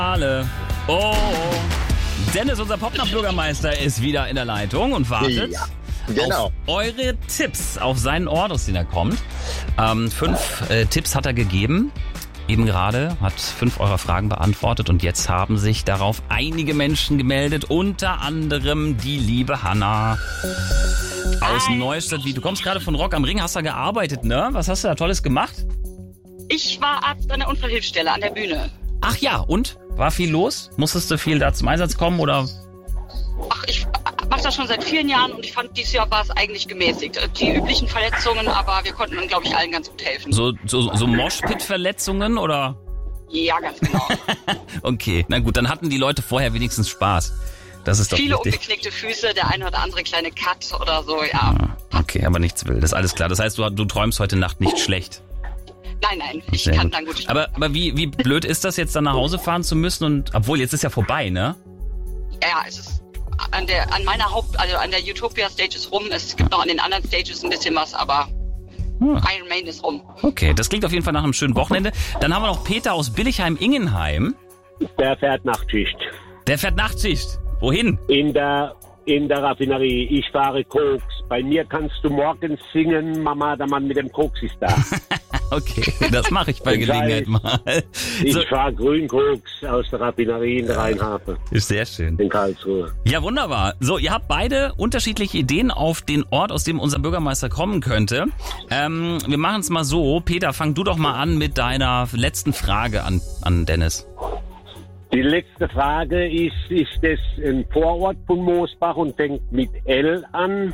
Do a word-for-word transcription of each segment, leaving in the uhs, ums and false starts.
Alle. Oh, Dennis, unser Popnach-Bürgermeister, ist wieder in der Leitung und wartet Ja, genau. auf eure Tipps auf seinen Ort, aus dem er kommt. Ähm, fünf äh, Tipps hat er gegeben. Eben gerade hat fünf eurer Fragen beantwortet und jetzt haben sich darauf einige Menschen gemeldet, unter anderem die liebe Hanna aus Neustadt. Wie, du kommst gerade von Rock am Ring, hast da gearbeitet, ne? Was hast du da Tolles gemacht? Ich war Arzt an der Unfallhilfsstelle an der Bühne. Ach ja, und? War viel los? Musstest du viel da zum Einsatz kommen oder? Ach, ich mache das schon seit vielen Jahren und ich fand, dieses Jahr war es eigentlich gemäßigt. Die üblichen Verletzungen, aber wir konnten dann, glaube ich, allen ganz gut helfen. So, so, so Moshpit-Verletzungen oder? Ja, ganz genau. Okay, na gut, dann hatten die Leute vorher wenigstens Spaß. Das ist doch Viele wichtig. umgeknickte Füße, der eine oder andere kleine Cut oder so, ja. Ah, okay, aber nichts Wildes, alles klar. Das heißt, du, du träumst heute Nacht nicht schlecht. Nein, nein, ich Sehr kann gut. dann gut. Aber, aber wie, wie blöd ist das jetzt, dann nach Hause fahren zu müssen? Und obwohl, jetzt ist ja vorbei, ne? Ja, es ist an der, an meiner Haupt, also an der Utopia Stage ist rum. Es gibt noch an den anderen Stages ein bisschen was, aber Hm. Iron Maiden ist rum. Okay, das klingt auf jeden Fall nach einem schönen Wochenende. Dann haben wir noch Peter aus Billigheim-Ingenheim. Der fährt Nachtschicht. Der fährt Nachtschicht. Wohin? In der, in der Raffinerie. Ich fahre Koks. Bei mir kannst du morgens singen, Mama, der Mann mit dem Koks ist da. Okay, das mache ich bei Ich Gelegenheit mal. Ich So, fahre Grünkoks aus der Raffinerie in der Rheinhafen ist sehr schön. in Karlsruhe. Ja, wunderbar. So, ihr habt beide unterschiedliche Ideen auf den Ort, aus dem unser Bürgermeister kommen könnte. Ähm, wir machen es mal so. Peter, fang du doch mal an mit deiner letzten Frage an, an Dennis. Die letzte Frage ist, ist das ein Vorort von Moosbach und fängt mit L an?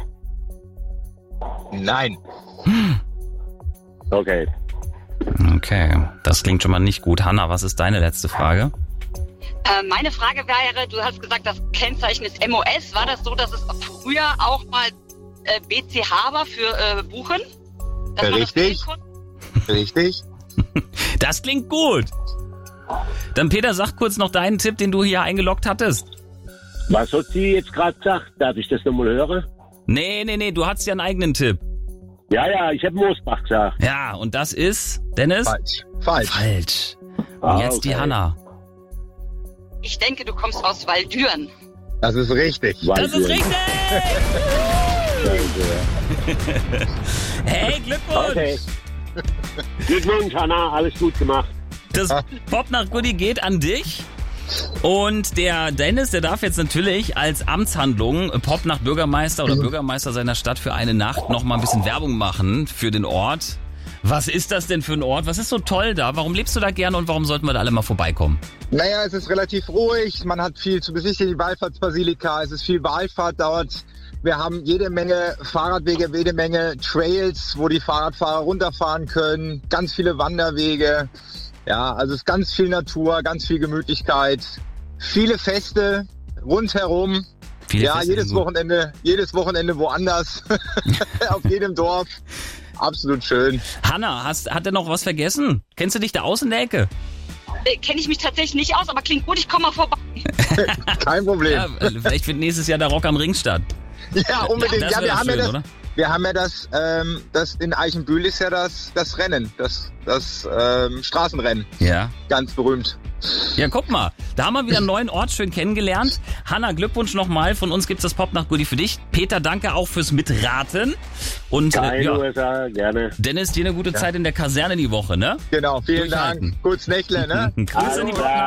Nein. Okay. Okay, das klingt schon mal nicht gut. Hanna, was ist deine letzte Frage? Äh, meine Frage wäre, du hast gesagt, das Kennzeichen ist M O S. War das so, dass es früher auch mal äh, B C H war für äh, Buchen? Dass man das Richtig. sehen konnte? Richtig. Das klingt gut. Dann Peter, sag kurz noch deinen Tipp, den du hier eingeloggt hattest. Was hat sie jetzt gerade gesagt? Darf ich das nochmal hören? Nee, nee, nee, du hattest ja einen eigenen Tipp. Ja, ja, ich habe Moosbach gesagt. Ja, und das ist, Dennis? Falsch. Falsch. Falsch. Und Ah, jetzt die okay. Hanna. Ich denke, du kommst aus Waldüren. Das ist richtig. Das ist Weil- richtig! Hey, Glückwunsch! Okay. Glückwunsch, Hanna, alles gut gemacht. Das Pop nach Goodie geht an dich. Und der Dennis, der darf jetzt natürlich als Amtshandlung Pop nach Bürgermeister oder Bürgermeister seiner Stadt für eine Nacht noch mal ein bisschen Werbung machen für den Ort. Was ist das denn für ein Ort? Was ist so toll da? Warum lebst du da gerne und warum sollten wir da alle mal vorbeikommen? Naja, es ist relativ ruhig. Man hat viel zu besichtigen, die Wallfahrtsbasilika. Es ist viel Wallfahrt dort. Wir haben jede Menge Fahrradwege, jede Menge Trails, wo die Fahrradfahrer runterfahren können. Ganz viele Wanderwege. Ja, also es ist ganz viel Natur, ganz viel Gemütlichkeit. Viele Feste rundherum. Viele Ja, Feste jedes sind gut. Wochenende, jedes Wochenende woanders. Auf jedem Dorf. Absolut schön. Hanna, hast, hat er noch was vergessen? Kennst du dich da aus in der Ecke? Äh, Kenne ich mich tatsächlich nicht aus, aber klingt gut, ich komme mal vorbei. Kein Problem. Ja, vielleicht findet nächstes Jahr der Rock am Ring statt. Ja, unbedingt. Das Ja, wäre wir doch haben schön, ja das, oder? wir haben ja das, ähm, das in Eichenbühl ist ja das, das Rennen, das, das ähm, Straßenrennen, Ja. ganz berühmt. Ja, guck mal, da haben wir wieder einen neuen Ort schön kennengelernt. Hanna, Glückwunsch nochmal. Von uns gibt's das Pop nach Goodie für dich. Peter, danke auch fürs Mitraten. Und äh, Keine ja, Ursache, gerne. Dennis, dir eine gute Zeit in der Kaserne die Woche, ne? Genau, vielen Durchhalten. Dank. Kurz Nächle, ne? Grüße in die Alles klar.